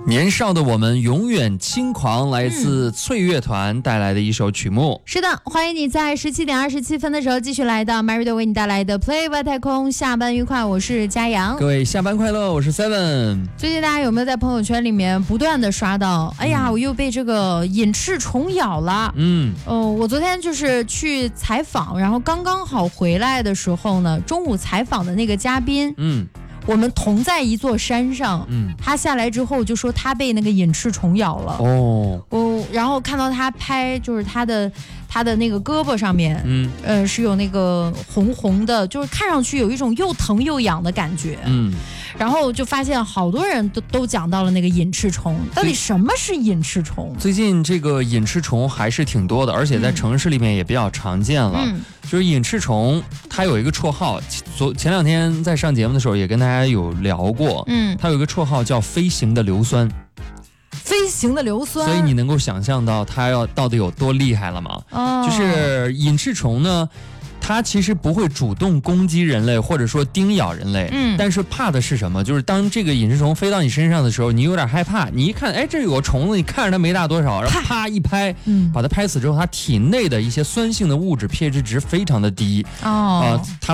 年少的我们永远轻狂，来自翠乐团带来的一首曲目。 是的，欢迎你在17点27分的时候继续来到 Mary 为你带来的 Play 外太空，下班愉快，我是嘉阳。 各位下班快乐，我是 Seven。 最近大家有没有在朋友圈里面不断的刷到，哎呀，我又被这个隐翅虫咬了。我昨天就是去采访，然后刚刚好回来的时候呢，中午采访的那个嘉宾，我们同在一座山上，他下来之后就说他被那个隐翅虫咬了。然后看到他拍，就是他的那个胳膊上面，是有那个红红的，就是看上去有一种又疼又痒的感觉。然后就发现好多人都讲到了那个隐翅虫，到底什么是隐翅虫？ 最近这个隐翅虫还是挺多的，而且在城市里面也比较常见了。就是隐翅虫，它有一个绰号，前两天在上节目的时候也跟大家有聊过。它有一个绰号叫飞行的硫酸。 飞行的硫酸， 所以你能够想象到它到底有多厉害了吗？就是隐翅虫呢，它其实不会主动攻击人类，或者说叮咬人类，但是怕的是什么？就是当这个隐翅虫飞到你身上的时候，你有点害怕，你一看，哎，这有个虫子，你看着它没大多少，然后啪一拍，把它拍死之后，它体内的一些酸性的物质 pH 值非常的低，它